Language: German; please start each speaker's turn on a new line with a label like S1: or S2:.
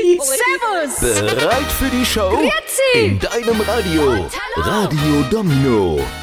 S1: Servus.
S2: Bereit für die Show?
S1: Grüezi.
S2: In deinem Radio. Radio Domino.